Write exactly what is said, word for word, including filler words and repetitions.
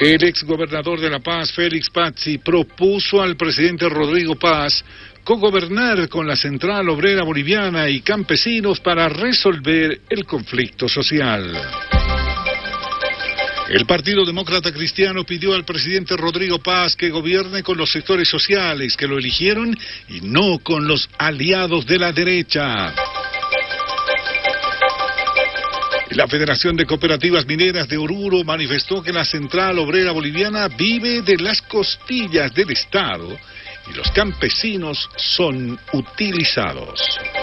El exgobernador de La Paz, Félix Pazzi, propuso al presidente Rodrigo Paz cogobernar con la Central Obrera Boliviana y campesinos para resolver el conflicto social. El Partido Demócrata Cristiano pidió al presidente Rodrigo Paz que gobierne con los sectores sociales que lo eligieron y no con los aliados de la derecha. La Federación de Cooperativas Mineras de Oruro manifestó que la Central Obrera Boliviana vive de las costillas del Estado y los campesinos son utilizados.